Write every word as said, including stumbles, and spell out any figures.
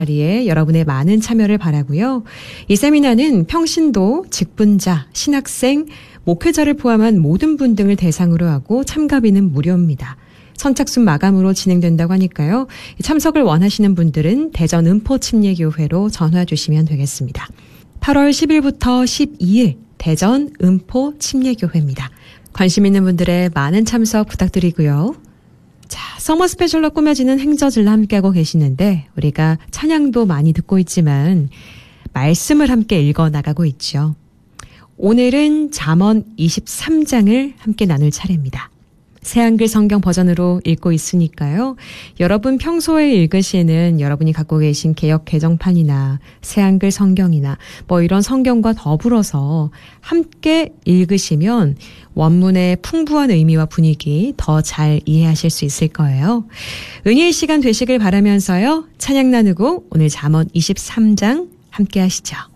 자리에 여러분의 많은 참여를 바라고요. 이 세미나는 평신도, 직분자, 신학생, 목회자를 포함한 모든 분 등을 대상으로 하고 참가비는 무료입니다. 선착순 마감으로 진행된다고 하니까요. 참석을 원하시는 분들은 대전 음포침례교회로 전화 주시면 되겠습니다. 팔월 십일부터 십이일 대전 음포침례교회입니다. 관심 있는 분들의 많은 참석 부탁드리고요. 자, 서머 스페셜로 꾸며지는 행저질로 함께하고 계시는데 우리가 찬양도 많이 듣고 있지만 말씀을 함께 읽어나가고 있죠. 오늘은 잠언 이십삼 장을 함께 나눌 차례입니다. 새한글 성경 버전으로 읽고 있으니까요. 여러분 평소에 읽으시는 여러분이 갖고 계신 개역 개정판이나 새한글 성경이나 뭐 이런 성경과 더불어서 함께 읽으시면 원문의 풍부한 의미와 분위기 더 잘 이해하실 수 있을 거예요. 은혜의 시간 되시길 바라면서요. 찬양 나누고 오늘 잠언 이십삼 장 함께 하시죠.